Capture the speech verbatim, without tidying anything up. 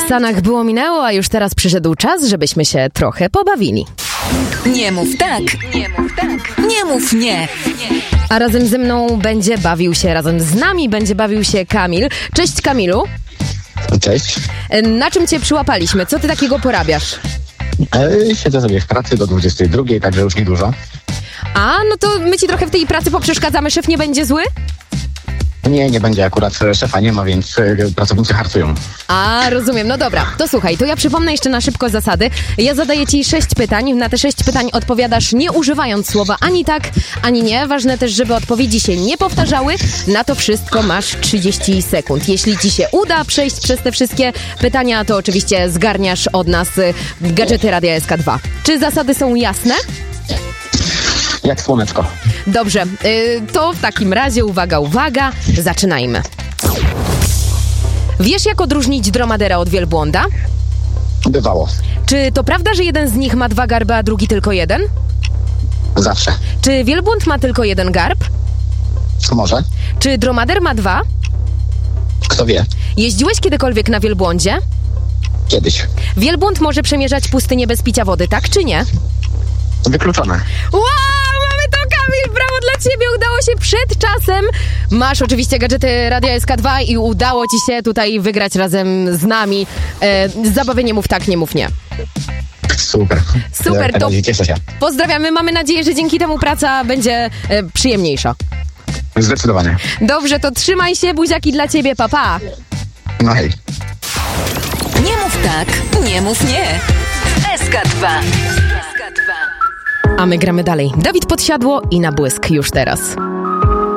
Stanach było minęło, a już teraz przyszedł czas, żebyśmy się trochę pobawili. Nie mów tak, nie mów tak, nie mów nie. A razem ze mną będzie bawił się, razem z nami będzie bawił się Kamil. Cześć Kamilu. Cześć. Na czym cię przyłapaliśmy? Co ty takiego porabiasz? E, siedzę sobie w pracy do dwudziestej drugiej, także już niedużo. A, no to my ci trochę w tej pracy poprzeszkadzamy. Szef nie będzie zły? Nie, nie będzie, akurat szefa nie ma, więc e, pracownicy harcują. A, rozumiem. No dobra, to słuchaj, to ja przypomnę jeszcze na szybko zasady. Ja zadaję ci sześć pytań. Na te sześć pytań odpowiadasz nie używając słowa ani tak, ani nie. Ważne też, żeby odpowiedzi się nie powtarzały. Na to wszystko masz trzydzieści sekund. Jeśli ci się uda przejść przez te wszystkie pytania, to oczywiście zgarniasz od nas y, gadżety Radia S K dwa. Czy zasady są jasne? Jak słoneczko. Dobrze, y, to w takim razie uwaga, uwaga, zaczynajmy. Wiesz, jak odróżnić dromadera od wielbłąda? Bywało. Czy to prawda, że jeden z nich ma dwa garby, a drugi tylko jeden? Zawsze. Czy wielbłąd ma tylko jeden garb? Może? Czy dromader ma dwa? Kto wie? Jeździłeś kiedykolwiek na wielbłądzie? Kiedyś. Wielbłąd może przemierzać pustynię bez picia wody, tak czy nie? Wykluczone. Wow, mamy to, Kamil! Brawo dla ciebie, udało się przed czasem. Masz oczywiście gadżety Radia S K dwa i udało ci się tutaj wygrać razem z nami. E, zabawienie mów tak, nie mów nie. Super. Super, to razie cieszę się. pozdrawiamy. Mamy nadzieję, że dzięki temu praca będzie e, przyjemniejsza. Zdecydowanie. Dobrze, to trzymaj się, buziaki dla ciebie, papa. Pa. No hej. Nie mów tak, nie mów nie. S K dwa. S K dwa. A my gramy dalej. Dawid Podsiadło i Na błysk już teraz.